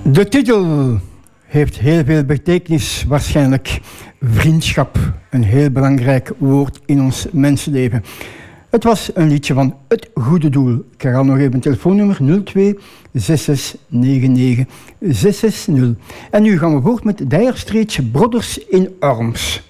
De titel heeft heel veel betekenis, waarschijnlijk. Vriendschap, een heel belangrijk woord in ons mensenleven. Het was een liedje van Het Goede Doel. Ik herhaal nog even telefoonnummer 02 6699 660. En nu gaan we voort met Dire Straits Brothers in Arms.